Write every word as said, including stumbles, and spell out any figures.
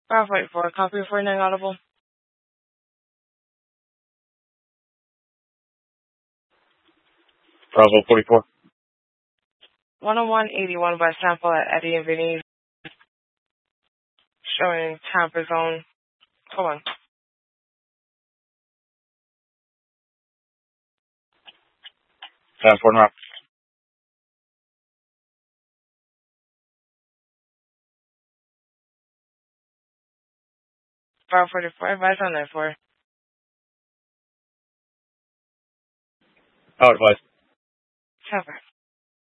Bravo forty-four, copy forty-nine audible. Bravo forty-four. one oh one eighty-one by sample at Eddie and Vinny's. Showing Tampa zone. Hold on. San Fortin Rock. Bravo forty-four, advise on that for. Power device. Tampa.